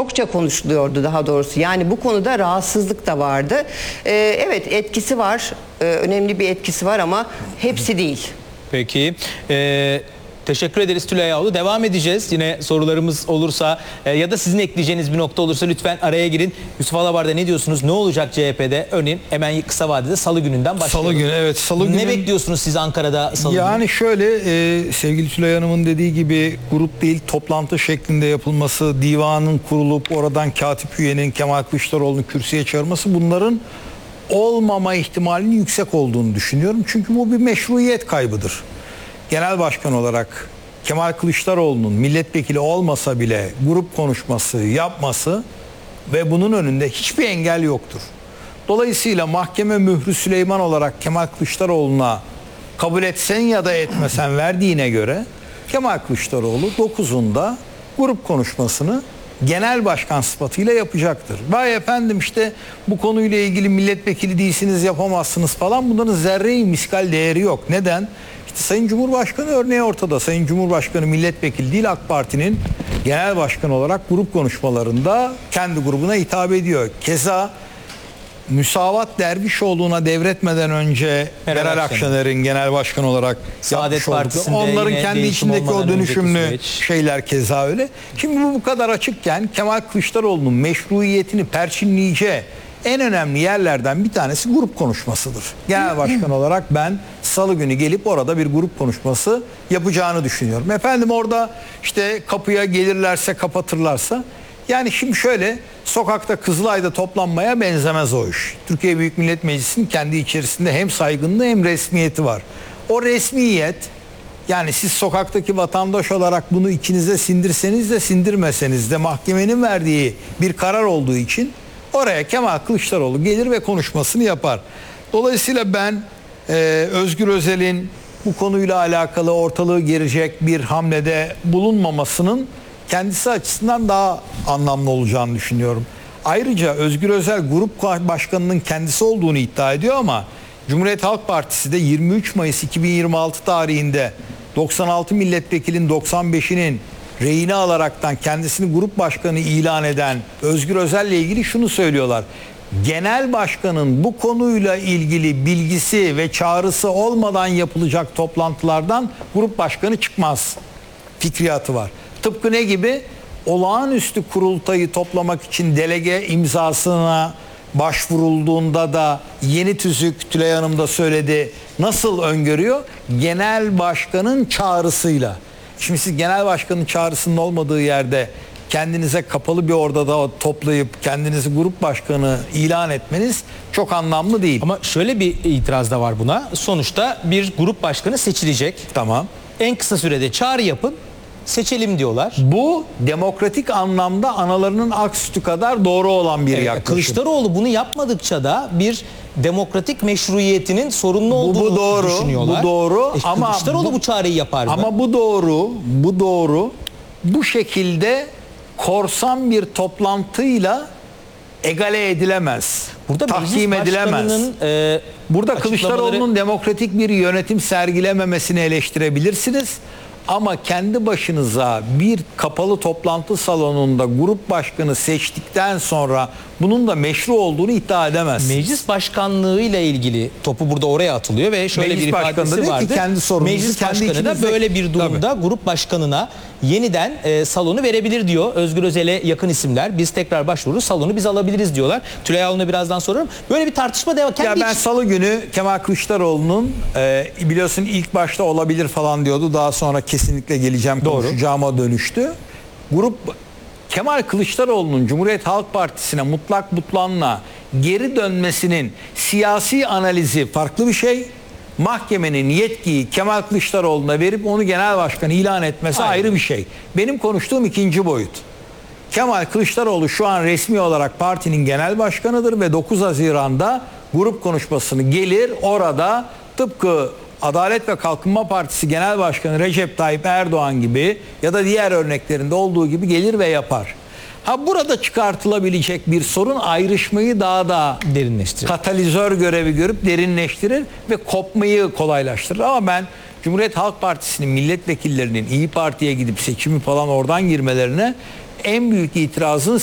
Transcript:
çokça konuşuluyordu daha doğrusu. Yani bu konuda rahatsızlık da vardı. Evet, etkisi var. Önemli bir etkisi var ama hepsi değil. Peki. Teşekkür ederiz Tülay Avlu. Devam edeceğiz. Yine sorularımız olursa ya da sizin ekleyeceğiniz bir nokta olursa lütfen araya girin. Yusuf Alabar'da ne diyorsunuz? Ne olacak CHP'de? Örneğin hemen kısa vadede Salı gününden başlayalım. Salı günü, evet. Salı günü. Ne bekliyorsunuz siz Ankara'da Salı günü? Yani şöyle, sevgili Tülay Hanım'ın dediği gibi grup değil toplantı şeklinde yapılması, divanın kurulup oradan katip üyenin Kemal Kılıçdaroğlu'nu kürsüye çağırması, bunların olmama ihtimalinin yüksek olduğunu düşünüyorum. Çünkü bu bir meşruiyet kaybıdır. Genel başkan olarak Kemal Kılıçdaroğlu'nun milletvekili olmasa bile grup konuşması yapması ve bunun önünde hiçbir engel yoktur. Dolayısıyla mahkeme mührü Süleyman olarak Kemal Kılıçdaroğlu'na kabul etsen ya da etmesen verdiğine göre Kemal Kılıçdaroğlu 9'unda grup konuşmasını genel başkan sıfatıyla yapacaktır. Vay efendim işte bu konuyla ilgili milletvekili değilsiniz, yapamazsınız falan, bunların zerre-i miskal değeri yok. Neden? İşte Sayın Cumhurbaşkanı örneği ortada. Sayın Cumhurbaşkanı milletvekili değil, AK Parti'nin genel başkanı olarak grup konuşmalarında kendi grubuna hitap ediyor. Keza Müsavat Dervişoğlu'na devretmeden önce Meral Akşener'in genel başkan olarak Saadet Partisi'nde onların kendi içindeki o dönüşümlü şeyler keza öyle. Şimdi bu kadar açıkken Kemal Kılıçdaroğlu'nun meşruiyetini perçinleyeceği en önemli yerlerden bir tanesi grup konuşmasıdır. Genel başkan olarak ben Salı günü gelip orada bir grup konuşması yapacağını düşünüyorum. Efendim orada işte kapıya gelirlerse, kapatırlarsa, yani şimdi şöyle, sokakta Kızılay'da toplanmaya benzemez o iş. Türkiye Büyük Millet Meclisi'nin kendi içerisinde hem saygınlığı hem resmiyeti var. O resmiyet, yani siz sokaktaki vatandaş olarak bunu içinize sindirseniz de sindirmeseniz de mahkemenin verdiği bir karar olduğu için oraya Kemal Kılıçdaroğlu gelir ve konuşmasını yapar. Dolayısıyla ben Özgür Özel'in bu konuyla alakalı ortalığı gerecek bir hamlede bulunmamasının kendisi açısından daha anlamlı olacağını düşünüyorum. Ayrıca Özgür Özel grup başkanının kendisi olduğunu iddia ediyor ama Cumhuriyet Halk Partisi de 23 Mayıs 2026 tarihinde 96 milletvekilinin 95'inin rehine alaraktan kendisini grup başkanı ilan eden Özgür Özel'le ilgili şunu söylüyorlar: genel başkanın bu konuyla ilgili bilgisi ve çağrısı olmadan yapılacak toplantılardan grup başkanı çıkmaz fikriyatı var. Tıpkı ne gibi? Olağanüstü kurultayı toplamak için delege imzasına başvurulduğunda da yeni tüzük, Tülay Hanım da söyledi, nasıl öngörüyor? Genel başkanın çağrısıyla. Şimdi siz genel başkanın çağrısının olmadığı yerde kendinize kapalı bir odada toplayıp kendinizi grup başkanı ilan etmeniz çok anlamlı değil. Ama şöyle bir itiraz da var buna. Sonuçta bir grup başkanı seçilecek. Tamam. En kısa sürede çağrı yapın, seçelim diyorlar. Bu demokratik anlamda analarının ak sütü kadar doğru olan bir yaklaşım. Kılıçdaroğlu bunu yapmadıkça da bir demokratik meşruiyetinin sorunlu olduğunu düşünüyorlar. Bu doğru ama Kılıçdaroğlu bu çağrıyı yapar mı? Ama bu doğru. Bu şekilde korsan bir toplantıyla egale edilemez. Burada tahkim edilemez. Burada Kılıçdaroğlu'nun demokratik bir yönetim sergilememesini eleştirebilirsiniz. Ama kendi başınıza bir kapalı toplantı salonunda grup başkanı seçtikten sonra bunun da meşru olduğunu iddia edemezsiniz. Meclis başkanlığı ile ilgili topu burada oraya atılıyor ve şöyle Meclis bir ifadesi vardı. Meclis başkanı da böyle bir durumda grup başkanına yeniden salonu verebilir diyor. Özgür Özel'e yakın isimler. Biz tekrar başvururuz, salonu biz alabiliriz diyorlar. Tülay Avlu'na birazdan sorarım. Böyle bir tartışma devam. Ya ben Salı günü Kemal Kılıçdaroğlu'nun biliyorsun ilk başta olabilir falan diyordu. Daha sonra kesinlikle geleceğim, konuşacağıma dönüştü. Grup Kemal Kılıçdaroğlu'nun Cumhuriyet Halk Partisi'ne mutlak butlanla geri dönmesinin siyasi analizi farklı bir şey. Mahkemenin yetkiyi Kemal Kılıçdaroğlu'na verip onu genel başkan ilan etmesi ayrı bir şey. Benim konuştuğum ikinci boyut. Kemal Kılıçdaroğlu şu an resmi olarak partinin genel başkanıdır ve 9 Haziran'da grup konuşmasını gelir, orada tıpkı Adalet ve Kalkınma Partisi Genel Başkanı Recep Tayyip Erdoğan gibi ya da diğer örneklerinde olduğu gibi gelir ve yapar. Burada çıkartılabilecek bir sorun ayrışmayı daha da derinleştirir. Katalizör görevi görüp derinleştirir ve kopmayı kolaylaştırır. Ama ben Cumhuriyet Halk Partisi'nin milletvekillerinin İyi Parti'ye gidip seçimi falan oradan girmelerine en büyük itirazın